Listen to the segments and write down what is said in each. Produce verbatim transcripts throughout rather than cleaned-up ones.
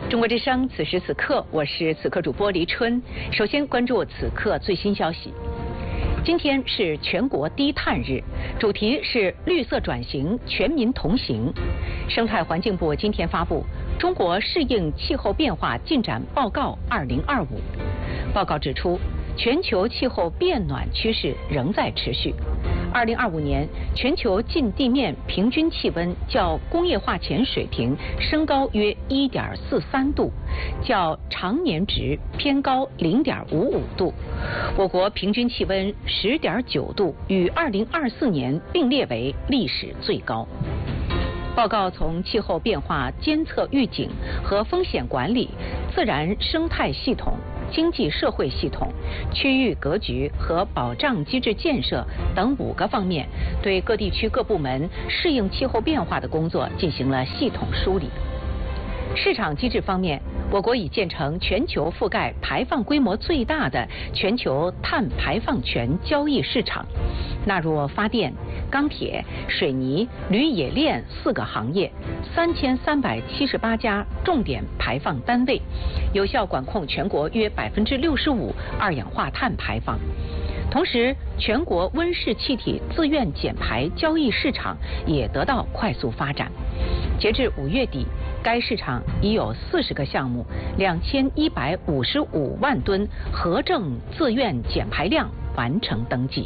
中国之声，此时此刻，我是此刻主播黎春。首先关注此刻最新消息。今天是全国低碳日，主题是绿色转型，全民同行。生态环境部今天发布《中国适应气候变化进展报告二零二五》。报告指出，全球气候变暖趋势仍在持续。二零二五年，全球近地面平均气温较工业化前水平升高约一点四三度，较常年值偏高零点五五度。我国平均气温十点九度，与二零二四年并列为历史最高。报告从气候变化监测预警和风险管理、自然生态系统、经济社会系统、区域格局和保障机制建设等五个方面，对各地区各部门适应气候变化的工作进行了系统梳理。市场机制方面，我国已建成全球覆盖排放规模最大的全球碳排放权交易市场，纳入发电、钢铁、水泥、铝冶炼四个行业，三千三百七十八家重点排放单位，有效管控全国约百分之六十五二氧化碳排放。同时，全国温室气体自愿减排交易市场也得到快速发展。截至五月底，该市场已有四十个项目，两千一百五十五万吨核证自愿减排量完成登记。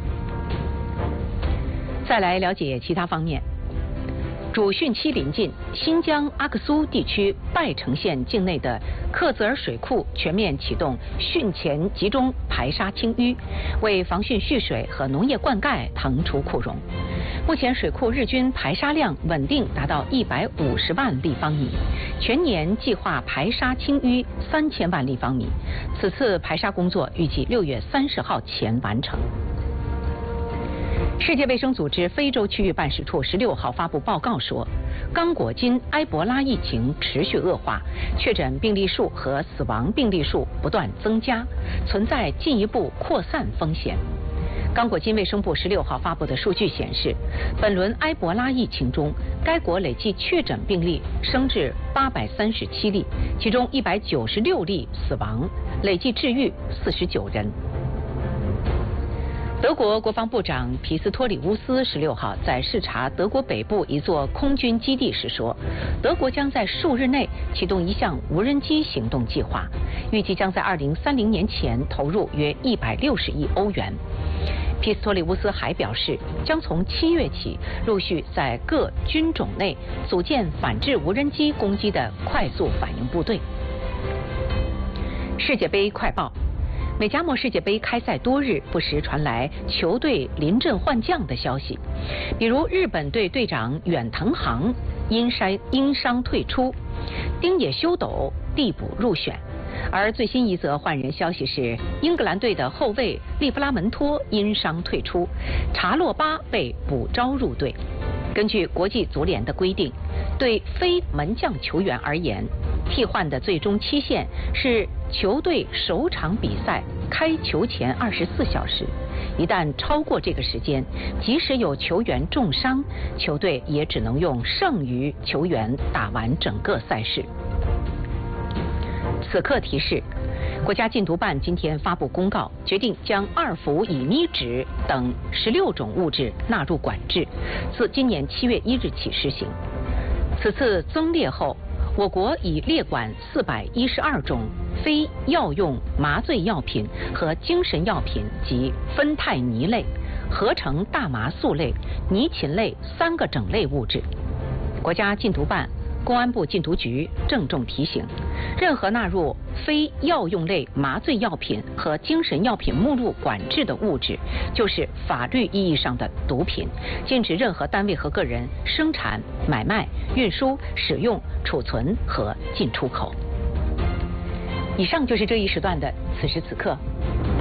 再来了解其他方面。主汛期临近，新疆阿克苏地区拜城县境内的克孜尔水库全面启动汛前集中排沙清淤，为防汛蓄水和农业灌溉腾出库容。目前水库日均排沙量稳定达到一百五十万立方米，全年计划排沙清淤三千万立方米。此次排沙工作预计六月三十号前完成。世界卫生组织非洲区域办事处十六号发布报告说，刚果金埃博拉疫情持续恶化，确诊病例数和死亡病例数不断增加，存在进一步扩散风险。刚果金卫生部十六号发布的数据显示，本轮埃博拉疫情中，该国累计确诊病例升至八百三十七例，其中一百九十六例死亡，累计治愈四十九人。德国国防部长皮斯托里乌斯十六号在视察德国北部一座空军基地时说，德国将在数日内启动一项无人机行动计划，预计将在二零三零年前投入约一百六十亿欧元。皮斯托里乌斯还表示，将从七月起陆续在各军种内组建反制无人机攻击的快速反应部队。世界杯快报。美加墨世界杯开赛多日，不时传来球队临阵换将的消息，比如日本队队长远藤航因伤因伤退出，丁野修斗递补入选。而最新一则换人消息是，英格兰队的后卫利弗拉门托因伤退出，查洛巴被补招入队。根据国际足联的规定，对非门将球员而言，替换的最终期限是球队首场比赛开球前二十四小时。一旦超过这个时间，即使有球员重伤，球队也只能用剩余球员打完整个赛事。此刻提示，国家禁毒办今天发布公告，决定将二氟乙醚酯等十六种物质纳入管制，自今年七月一日起施行。此次增列后，我国已列管四百一十二种非药用麻醉药品和精神药品及酚酞尼类、合成大麻素类、尼嗪类三个整类物质。国家禁毒办、公安部禁毒局郑重提醒，任何纳入非药用类麻醉药品和精神药品目录管制的物质，就是法律意义上的毒品，禁止任何单位和个人生产、买卖、运输、使用、储存和进出口。以上就是这一时段的此时此刻。